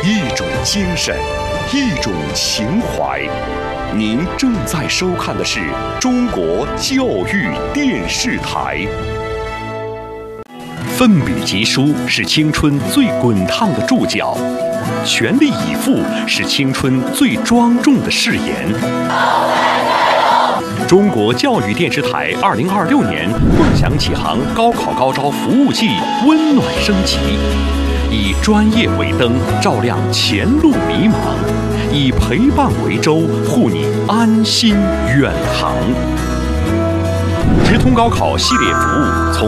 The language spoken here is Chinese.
一种精神，一种情怀。您正在收看的是中国教育电视台。奋笔疾书是青春最滚烫的注脚，全力以赴是青春最庄重的誓言。中国教育电视台2026年梦想启航高考高招服务季温暖升级，以专业为灯，照亮前路迷茫；以陪伴为舟，护你安心远航。直通高考系列服务从